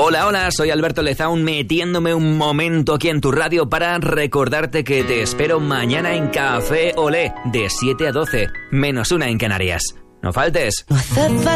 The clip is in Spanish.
Hola, hola, soy Alberto Lezaun, metiéndome un momento aquí en tu radio para recordarte que te espero mañana en Café Olé, de 7 a 12, -1 en Canarias. No faltes. No hace falta